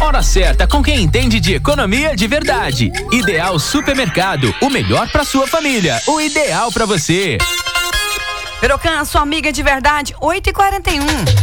Hora certa com quem entende de economia de verdade. Ideal Supermercado, o melhor pra sua família, o ideal pra você. Perocan, sua amiga de verdade, 8h41.